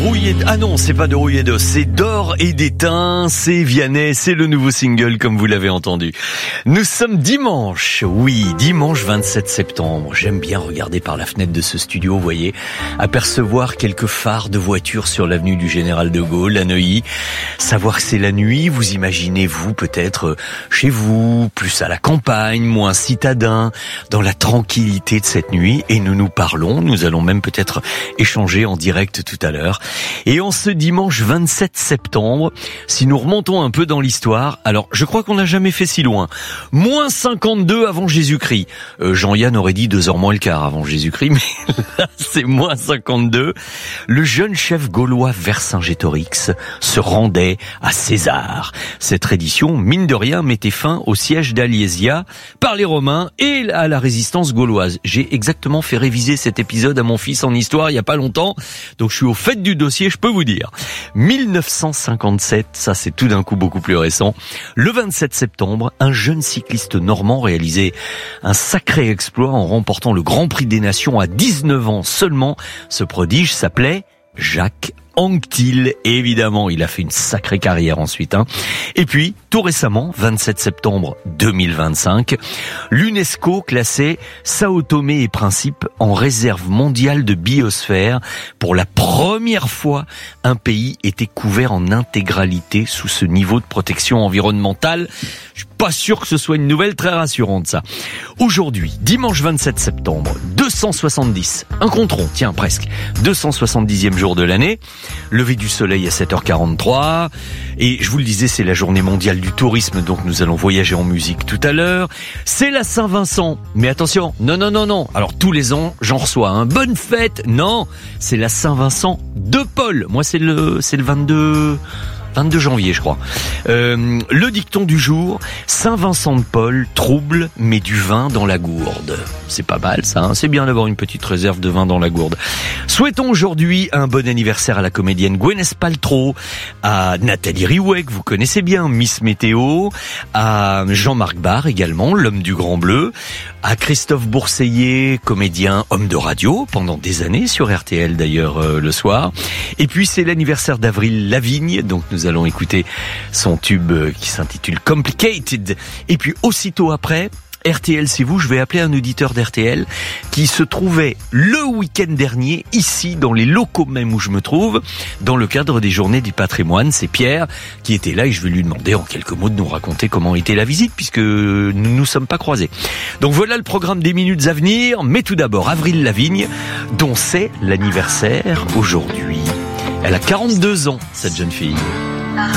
Rouillé... Ah non, c'est pas de Rouillé d'os, c'est d'or et d'étain, c'est Vianney, c'est le nouveau single comme vous l'avez entendu. Nous sommes dimanche, oui, dimanche 27 septembre. J'aime bien regarder par la fenêtre de ce studio, vous voyez, apercevoir quelques phares de voitures sur l'avenue du Général de Gaulle à Neuilly. Savoir que c'est la nuit, vous imaginez vous peut-être chez vous, plus à la campagne, moins citadin, dans la tranquillité de cette nuit, et nous parlons, nous allons même peut-être échanger en direct tout à l'heure. Et en ce dimanche 27 septembre, si nous remontons un peu dans l'histoire, alors je crois qu'on n'a jamais fait si loin. Moins 52 avant Jésus-Christ. Jean-Yann aurait dit 2 heures moins le quart avant Jésus-Christ, mais là c'est moins 52. Le jeune chef gaulois Vercingétorix se rendait à César. Cette tradition, mine de rien, mettait fin au siège d'Alésia par les Romains et à la résistance gauloise. J'ai exactement fait réviser cet épisode à mon fils en histoire il y a pas longtemps, donc je suis au fait du dossier, je peux vous dire. 1957, ça c'est tout d'un coup beaucoup plus récent. Le 27 septembre, un jeune cycliste normand réalisait un sacré exploit en remportant le Grand Prix des Nations à 19 ans seulement. Ce prodige s'appelait Jacques Anquetil, évidemment, il a fait une sacrée carrière ensuite. Et puis, tout récemment, 27 septembre 2025, l'UNESCO classait Sao Tomé et Principe en réserve mondiale de biosphère. Pour la première fois, un pays était couvert en intégralité sous ce niveau de protection environnementale. Je suis pas sûr que ce soit une nouvelle très rassurante, ça. Aujourd'hui, dimanche 27 septembre, 270, un contron, tiens, presque, 270e jour de l'année. Lever du soleil à 7h43, et je vous le disais, c'est la journée mondiale du tourisme, donc nous allons voyager en musique tout à l'heure. C'est la Saint-Vincent, mais attention, non, alors tous les ans, j'en reçois un bonne fête, non, c'est la Saint-Vincent de Paul, moi c'est le 22 janvier, je crois. Le dicton du jour, Saint-Vincent de Paul, trouble, mais du vin dans la gourde. C'est pas mal ça, hein, c'est bien d'avoir une petite réserve de vin dans la gourde. Souhaitons aujourd'hui un bon anniversaire à la comédienne Gwyneth Paltrow, à Nathalie Riouet, que vous connaissez bien, Miss Météo, à Jean-Marc Barr également, l'homme du Grand Bleu, à Christophe Bourseillet, comédien, homme de radio, pendant des années sur RTL d'ailleurs le soir. Et puis c'est l'anniversaire d'Avril Lavigne, donc nous allons écouter son tube qui s'intitule Complicated. Et puis aussitôt après, RTL, c'est vous, je vais appeler un auditeur d'RTL qui se trouvait le week-end dernier ici dans les locaux même où je me trouve dans le cadre des Journées du Patrimoine. C'est Pierre qui était là et je vais lui demander en quelques mots de nous raconter comment était la visite puisque nous ne nous sommes pas croisés. Donc voilà le programme des minutes à venir, mais tout d'abord Avril Lavigne dont c'est l'anniversaire aujourd'hui. Elle a 42 ans cette jeune fille.